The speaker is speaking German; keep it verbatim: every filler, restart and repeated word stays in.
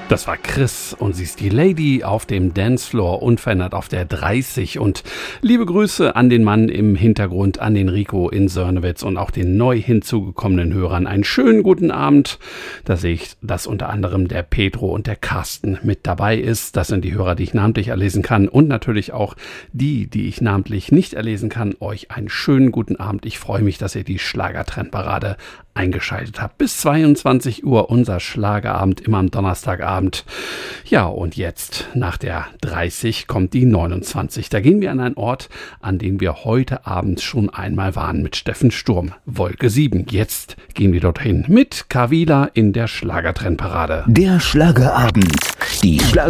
Das war Chris und sie ist die Lady auf dem Dancefloor, unverändert auf der dreißig. Und liebe Grüße an den Mann im Hintergrund, an den Rico in Sörnewitz und auch den neu hinzugekommenen Hörern. Einen schönen guten Abend. Da sehe ich, dass unter anderem der Pedro und der Carsten mit dabei ist. Das sind die Hörer, die ich namentlich erlesen kann. Und natürlich auch die, die ich namentlich nicht erlesen kann. Euch einen schönen guten Abend. Ich freue mich, dass ihr die Schlagertrendparade eingeschaltet habt. Bis zweiundzwanzig Uhr unser Schlagerabend, immer am Donnerstagabend. Ja, und jetzt nach der dreißig kommt die neunundzwanzig. Da gehen wir an einen Ort, an dem wir heute Abend schon einmal waren mit Steffen Sturm. Wolke sieben. Jetzt gehen wir dorthin mit Kavila in der Schlagertrendparade. Der Schlagerabend. Die Schlager